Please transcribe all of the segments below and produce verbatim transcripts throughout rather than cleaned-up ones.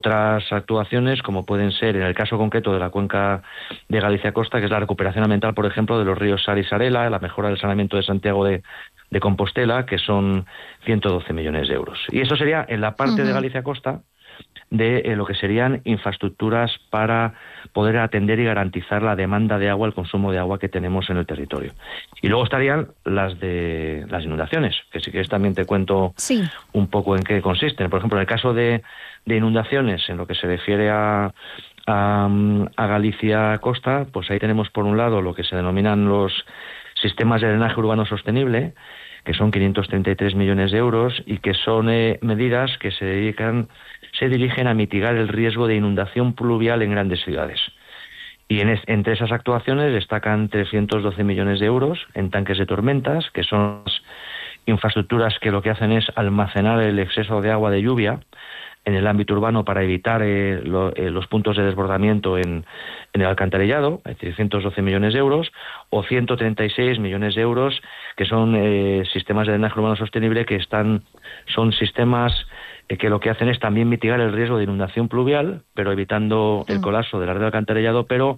otras actuaciones, como pueden ser, en el caso concreto de la cuenca de Galicia Costa, que es la recuperación ambiental, por ejemplo, de los ríos Sar y Sarela, la mejora del saneamiento de Santiago de, de Compostela, que son ciento doce millones de euros. Y eso sería en la parte uh-huh. de Galicia Costa de eh, lo que serían infraestructuras para poder atender y garantizar la demanda de agua, el consumo de agua que tenemos en el territorio. Y luego estarían las de las inundaciones, que si quieres también te cuento sí. un poco en qué consisten. Por ejemplo, en el caso de, de inundaciones, en lo que se refiere a, a, a Galicia Costa, pues ahí tenemos por un lado lo que se denominan los sistemas de drenaje urbano sostenible, que son quinientos treinta y tres millones de euros y que son eh, medidas que se dedican se dirigen a mitigar el riesgo de inundación pluvial en grandes ciudades. Y en es, entre esas actuaciones destacan trescientos doce millones de euros en tanques de tormentas, que son infraestructuras que lo que hacen es almacenar el exceso de agua de lluvia en el ámbito urbano para evitar eh, lo, eh, los puntos de desbordamiento en, en el alcantarillado, trescientos doce millones de euros, o ciento treinta y seis millones de euros, que son eh, sistemas de drenaje urbano sostenible, que están son sistemas eh, que lo que hacen es también mitigar el riesgo de inundación pluvial, pero evitando el colapso de la red de alcantarillado, pero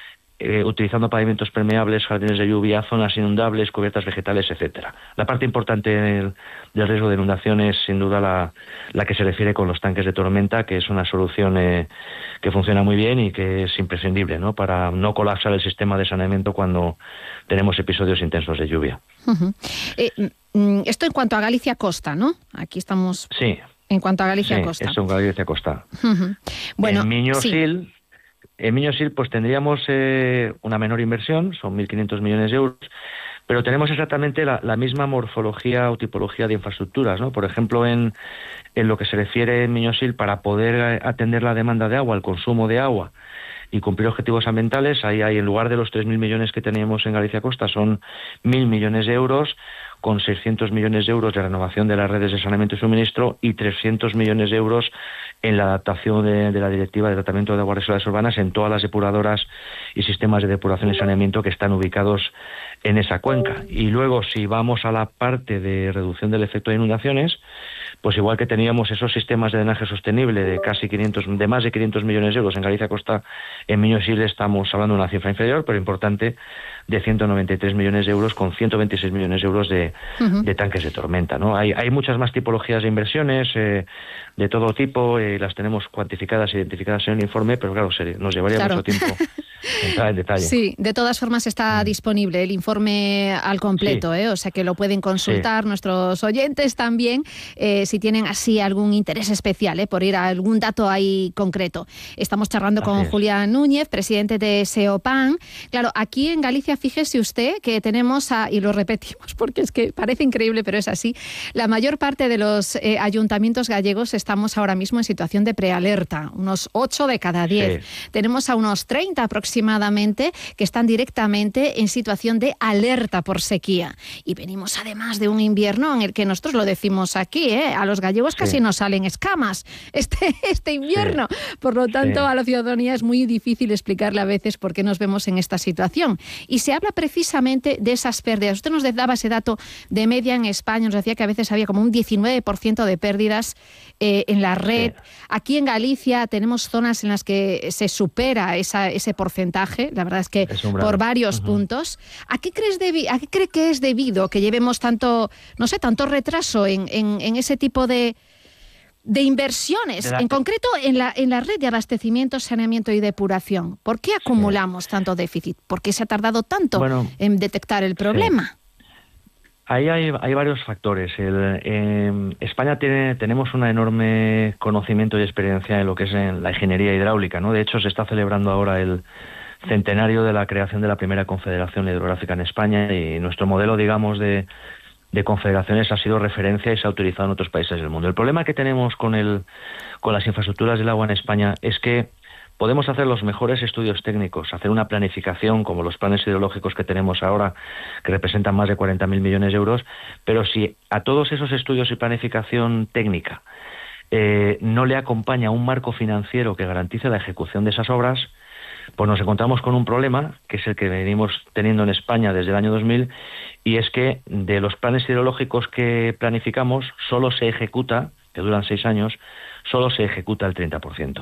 Eh, utilizando pavimentos permeables, jardines de lluvia, zonas inundables, cubiertas vegetales, etcétera. La parte importante del, del riesgo de inundación es sin duda la, la que se refiere con los tanques de tormenta, que es una solución eh, que funciona muy bien y que es imprescindible, ¿no?, para no colapsar el sistema de saneamiento cuando tenemos episodios intensos de lluvia. Uh-huh. Eh, esto en cuanto a Galicia Costa, ¿no? Aquí estamos. Sí. En cuanto a Galicia sí, Costa. Eso en Galicia Costa. Uh-huh. Bueno, en Miño-Sil. Sí. En Miño-Sil pues tendríamos eh, una menor inversión, son mil quinientos millones de euros, pero tenemos exactamente la, la misma morfología o tipología de infraestructuras, ¿no? Por ejemplo, en, en lo que se refiere en Miño-Sil, para poder atender la demanda de agua, el consumo de agua y cumplir objetivos ambientales, ahí hay, en lugar de los tres mil millones que teníamos en Galicia Costa, son mil millones de euros, con seiscientos millones de euros de renovación de las redes de saneamiento y suministro y trescientos millones de euros en la adaptación de, de la Directiva de Tratamiento de Aguas Residuales Urbanas en todas las depuradoras y sistemas de depuración y saneamiento que están ubicados en esa cuenca. Y luego, si vamos a la parte de reducción del efecto de inundaciones, pues igual que teníamos esos sistemas de drenaje sostenible de casi quinientos, de más de quinientos millones de euros en Galicia Costa, en Miño-Sil estamos hablando de una cifra inferior, pero importante, de ciento noventa y tres millones de euros, con ciento veintiséis millones de euros de, uh-huh. de tanques de tormenta, ¿no? Hay, hay muchas más tipologías de inversiones eh, de todo tipo, eh, las tenemos cuantificadas, identificadas en el informe, pero claro, se, nos llevaría claro. mucho tiempo entrar en detalle. Sí, de todas formas está mm. disponible el informe al completo, sí. ¿eh? O sea que lo pueden consultar sí. nuestros oyentes también, eh, si tienen así algún interés especial, ¿eh? por ir a algún dato ahí concreto. Estamos charlando así con es. Julián Núñez, presidente de SEOPAN. Claro, aquí en Galicia, fíjese usted que tenemos, a, y lo repetimos porque es que parece increíble, pero es así, la mayor parte de los eh, ayuntamientos gallegos estamos ahora mismo en situación de prealerta, unos ocho de cada diez. Sí. Tenemos a unos treinta aproximadamente que están directamente en situación de alerta por sequía. Y venimos además de un invierno en el que nosotros lo decimos aquí, ¿eh? A los gallegos sí. casi nos salen escamas este, este invierno. Sí. Por lo tanto, sí. a la ciudadanía es muy difícil explicarle a veces por qué nos vemos en esta situación. Y se habla precisamente de esas pérdidas. Usted nos daba ese dato de media en España, nos decía que a veces había como un diecinueve por ciento de pérdidas eh, en la red. Sí. Aquí en Galicia tenemos zonas en las que se supera esa, ese porcentaje, la verdad es que es por varios uh-huh. puntos. ¿A qué crees debi- ¿A qué cree que es debido que llevemos tanto, no sé, tanto retraso en, en, en ese tipo de de inversiones, en concreto en la, en la red de abastecimiento, saneamiento y depuración? ¿Por qué acumulamos sí. tanto déficit? ¿Por qué se ha tardado tanto bueno, en detectar el problema? Sí. Ahí hay, hay varios factores. El, eh, España tiene, tenemos un enorme conocimiento y experiencia en lo que es en la ingeniería hidráulica, ¿no? De hecho, se está celebrando ahora el centenario de la creación de la primera confederación hidrográfica en España, y nuestro modelo, digamos, de de confederaciones ha sido referencia y se ha utilizado en otros países del mundo. El problema que tenemos con el con las infraestructuras del agua en España es que podemos hacer los mejores estudios técnicos, hacer una planificación como los planes hidrológicos que tenemos ahora, que representan más de cuarenta mil millones de euros, pero si a todos esos estudios y planificación técnica eh, no le acompaña un marco financiero que garantice la ejecución de esas obras, pues nos encontramos con un problema, que es el que venimos teniendo en España desde el año dos mil, y es que de los planes hidrológicos que planificamos, solo se ejecuta, que duran seis años, solo se ejecuta el treinta por ciento.